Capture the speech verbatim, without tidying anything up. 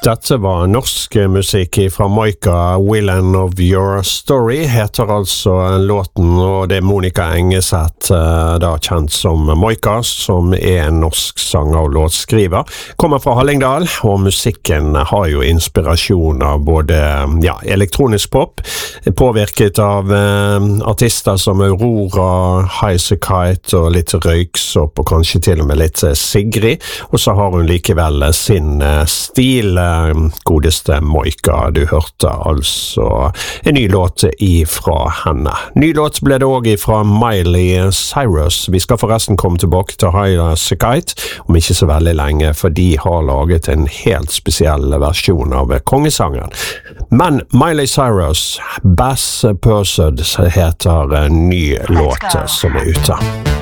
Dette var norsk musikk fra Moika. Villain of Your Story heter altså låten, og det er Monica Engeseth, da kjent som Moika, som er en norsk sanger og låtskriver. Kommer fra Hallingdal, og musikken har jo inspirasjon av både ja, elektronisk pop, påvirket av eh, artister som Aurora, Highasakite og litt Røyksopp, og kanskje til og med litt Sigrid, og så har hun likevel sin stil, godeste Moika. Du hørte altså en ny låt ifra henne. Ny låt ble det også ifra Miley Cyrus. Vi skal forresten komme tilbake til Highasakite om ikke så veldig lenge, for de har laget en helt spesiell versjon av kongesangen. Men Miley Cyrus, Bass Pursued, heter en ny låt som er ute.